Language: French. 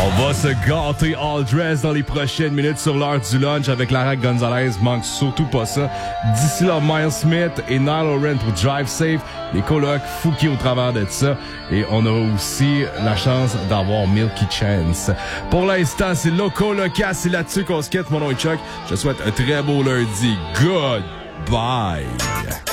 On va se gâter all dress dans les prochaines minutes sur l'heure du lunch avec Lara Gonzalez. Manque surtout pas ça. D'ici là, Miles Smith et Niall Horan pour Drive Safe. Les colocs Fouki au travers de ça. Et on a aussi la chance d'avoir Milky Chance. Pour l'instant, c'est Loco Loca. C'est là-dessus qu'on se quitte. Mon nom est Chuck. Je te souhaite un très beau lundi. Goodbye.